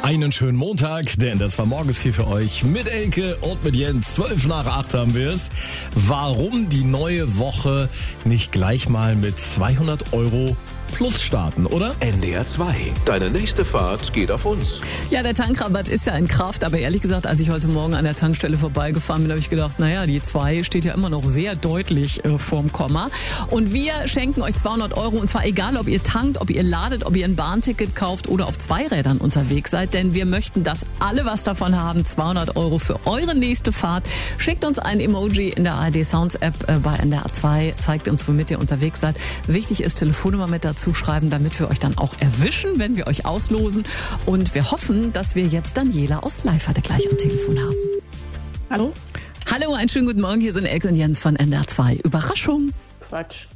Einen schönen Montag, der NDR 2 Morgens hier für euch mit Elke und mit Jens. 7:55 haben wir es. Warum die neue Woche nicht gleich mal mit 200 € plus starten, oder? NDR 2. Deine nächste Fahrt geht auf uns. Ja, der Tankrabatt ist ja in Kraft, aber ehrlich gesagt, als ich heute Morgen an der Tankstelle vorbeigefahren bin, habe ich gedacht, naja, die 2 steht ja immer noch sehr deutlich vorm Komma. Und wir schenken euch 200 € und zwar egal, ob ihr tankt, ob ihr ladet, ob ihr ein Bahnticket kauft oder auf Zweirädern unterwegs seid, denn wir möchten, dass alle was davon haben. 200 € für eure nächste Fahrt. Schickt uns ein Emoji in der ARD Sounds App bei NDR 2, zeigt uns, womit ihr unterwegs seid. Wichtig ist, Telefonnummer mit dazu schreiben, damit wir euch dann auch erwischen, wenn wir euch auslosen. Und wir hoffen, dass wir jetzt Daniela aus Leiferde gleich am Telefon haben. Hallo? Hallo, einen schönen guten Morgen. Hier sind Elke und Jens von NDR 2. Überraschung. Quatsch.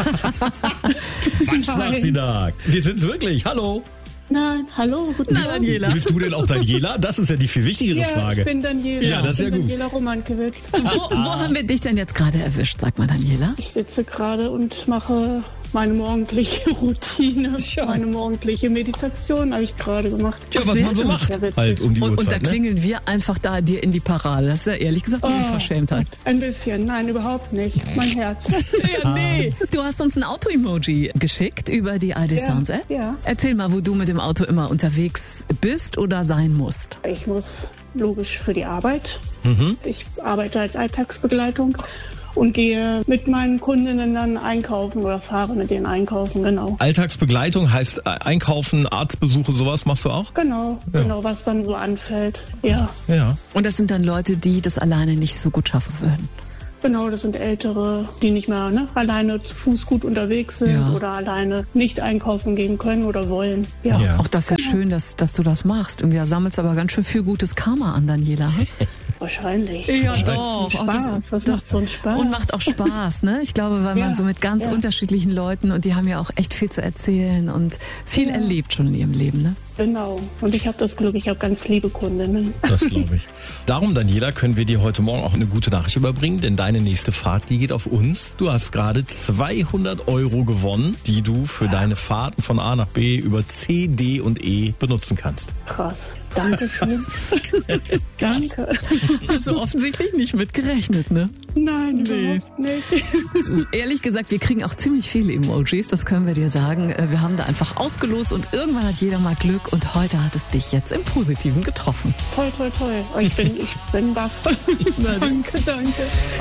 Quatsch, sagt sie da. Wir sind's wirklich. Hallo. Nein, hallo, guten Na, Morgen. Daniela. Bist du denn auch Daniela? Das ist ja die viel wichtigere Ja, Frage. ich bin Daniela. Ja, das ist ja ich bin gut. Daniela Romankiewicz. Wo haben wir dich denn jetzt gerade erwischt, sag mal, Daniela? Ich sitze gerade und mache meine morgendliche Routine, Tja. meine morgendliche Meditation habe ich gerade gemacht. Ja, was Sehr man so gut. macht, Ja, witzig. halt um die Und da Uhrzeit. Ne? klingeln wir einfach da dir in die Parade. Das ist ja ehrlich gesagt eine Unverschämtheit. Ein bisschen, nein, überhaupt nicht. Mein Herz. Ja, nee. Du hast uns ein Auto-Emoji geschickt über die ARD Sounds App. ja. Erzähl mal, wo du mit dem Auto immer unterwegs bist oder sein musst. Ich muss logisch für die Arbeit. Ich arbeite als Alltagsbegleitung und gehe mit meinen Kundinnen dann einkaufen oder fahre mit denen einkaufen, genau. Alltagsbegleitung heißt Einkaufen, Arztbesuche, sowas machst du auch? Genau, was dann so anfällt. Ja, Ja. Und das sind dann Leute, die das alleine nicht so gut schaffen würden. genau, das sind Ältere, die nicht mehr alleine zu Fuß gut unterwegs sind Ja. oder alleine nicht einkaufen gehen können oder wollen. Ja, Ja. Auch das ist ja schön, dass du das machst. Und ja, sammelst aber ganz schön viel gutes Karma an, Daniela. Hm? wahrscheinlich. Ja, Das doch. macht Auch das- Spaß. Das doch. macht so einen Spaß. Und macht auch Spaß, ne? Ich glaube, weil man Ja, so mit ganz ja. unterschiedlichen Leuten und die haben ja auch echt viel zu erzählen und viel erlebt schon in ihrem Leben, ne? Genau. Und ich habe das Glück, ich habe ganz liebe Kundinnen. Das glaube ich. Darum, Daniela, können wir dir heute Morgen auch eine gute Nachricht überbringen, denn deine nächste Fahrt, die geht auf uns. Du hast gerade 200 € gewonnen, die du für deine Fahrten von A nach B über C, D und E benutzen kannst. Krass. Dankeschön. Danke. Hast du offensichtlich nicht mit gerechnet, ne? Nein, Nee. überhaupt nicht. Du, ehrlich gesagt, wir kriegen auch ziemlich viele Emojis, das können wir dir sagen. Wir haben da einfach ausgelost und irgendwann hat jeder mal Glück und heute hat es dich jetzt im Positiven getroffen. Toll, toll, toll. Ich bin baff. Na, das- Danke, danke.